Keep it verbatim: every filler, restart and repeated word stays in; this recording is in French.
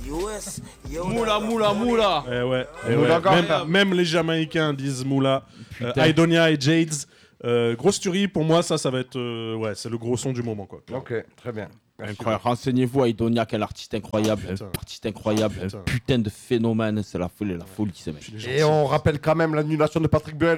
Moula, moula, moula. Eh ouais, eh Moula ouais. Gamba. Même, même les Jamaïcains disent moula. Euh, Putain. Idonia et Jades. Euh, grosse tuerie, pour moi, ça, ça va être. euh, ouais, c'est le gros son du moment, quoi. Ok, très bien. Merci. Incroyable. Renseignez-vous à Idonia, quel artiste incroyable. Putain. Un artiste incroyable. Putain. Un putain de phénomène. C'est la folie, la folie, ce mec. Puis les gens Et on rappelle quand même l'annulation de Patrick Bruel